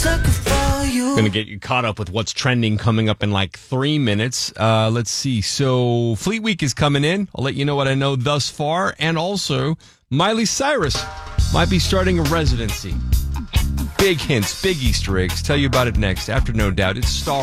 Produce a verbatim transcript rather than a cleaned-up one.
sucker for you. Going to get you caught up with what's trending coming up in like three minutes. Uh, let's see. So Fleet Week is coming in. I'll let you know what I know thus far. And also, Miley Cyrus might be starting a residency. Big hints, big Easter eggs. Tell you about it next after No Doubt. It's Star